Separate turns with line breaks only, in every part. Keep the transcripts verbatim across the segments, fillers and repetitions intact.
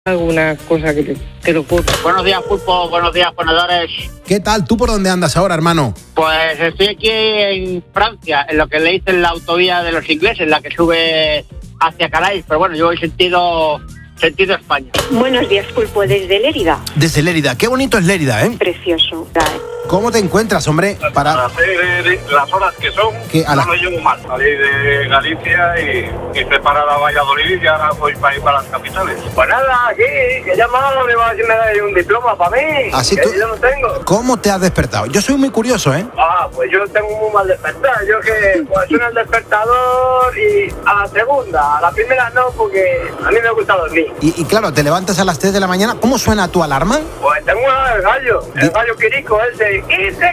alguna cosa que te, que te ocurra.
Buenos días, Pulpo. Buenos días, ponedores.
¿Qué tal? ¿Tú por dónde andas ahora, hermano?
Pues estoy aquí en Francia, en lo que le dicen la autovía de los ingleses, la que sube hacia Calais. Pero bueno, yo voy sentido, sentido España.
Buenos días, Pulpo, desde Lérida.
Desde Lérida. Qué bonito es Lérida, ¿eh?
Precioso.
¿Cómo te encuentras, hombre?
Para,
Para
hacer eh, las horas que son,
que a la...
no lo llevo mal. Salí de Galicia y hice parada a Valladolid y ahora voy para ir para las capitales.
Pues nada, aquí, que ya más me va a decir un diploma para mí.
Así
que
tú...
yo no tengo.
¿Cómo te has despertado? Yo soy muy curioso, ¿eh?
Ah, pues yo tengo muy mal despertar. Yo que pues suena el despertador y a la segunda, a la primera no, porque a mí me gusta dormir.
Y, y claro, te levantas a las tres de la mañana. ¿Cómo suena tu alarma?
Pues tengo una del gallo, el gallo quirico ese.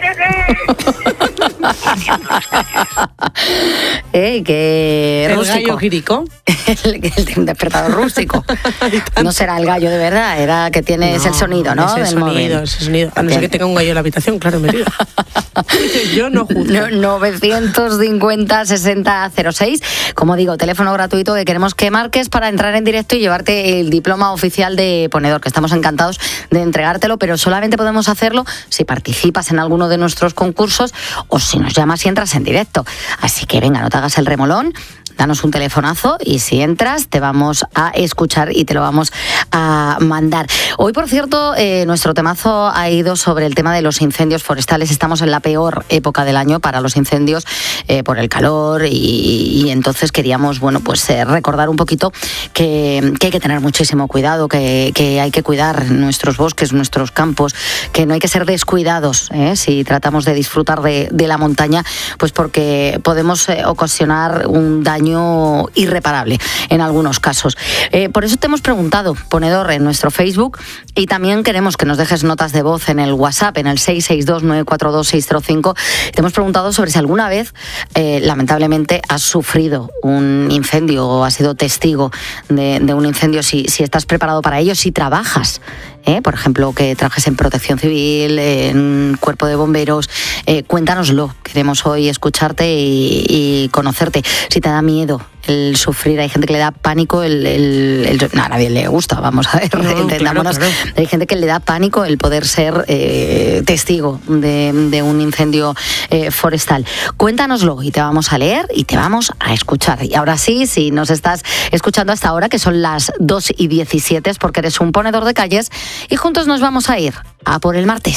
¡Ey, qué
¿El
rústico!
gallo quirico?
el, el despertador rústico. No será el gallo de verdad, era que tienes
No,
el sonido, ¿no?
Ese
Del
sonido,
móvil.
ese sonido. A no ser que tenga un gallo en la habitación, claro, metido. Yo no juzgo.
No, novecientos cincuenta sesenta cero seis. Como digo, teléfono gratuito que queremos que marques para entrar en directo y llevarte el diploma oficial de ponedor, que estamos encantados de entregártelo, pero solamente podemos hacerlo si participas en alguno de nuestros concursos o si nos llamas y entras en directo. Así que venga, no te hagas el remolón, danos un telefonazo y si entras te vamos a escuchar y te lo vamos a mandar. Hoy, por cierto, eh, nuestro temazo ha ido sobre el tema de los incendios forestales. Estamos en la peor época del año para los incendios eh, por el calor y, y entonces queríamos, bueno, pues eh, recordar un poquito que, que hay que tener muchísimo cuidado, que, que hay que cuidar nuestros bosques, nuestros campos, que no hay que ser descuidados ¿eh? si tratamos de disfrutar de, de la montaña, pues porque podemos eh, ocasionar un daño irreparable en algunos casos. Eh, por eso te hemos preguntado, ponedor, en nuestro Facebook, y también queremos que nos dejes notas de voz en el WhatsApp, en el seis seis dos nueve cuatro dos seis cero cinco. Te hemos preguntado sobre si alguna vez, eh, lamentablemente, has sufrido un incendio o has sido testigo de, de un incendio, si, si estás preparado para ello, si trabajas. ¿Eh? Por ejemplo, que trabajes en Protección Civil, en Cuerpo de Bomberos, eh, cuéntanoslo. Queremos hoy escucharte y, y conocerte. Si te da miedo el sufrir, hay gente que le da pánico, el, el, el no, a nadie le gusta, vamos a ver, no, entendámonos. Claro, claro. Hay gente que le da pánico el poder ser eh, testigo de, de un incendio eh, forestal. Cuéntanoslo y te vamos a leer y te vamos a escuchar. Y ahora sí, si nos estás escuchando hasta ahora, que son las dos y diecisiete, es porque eres un ponedor de calles y juntos nos vamos a ir a por el martes.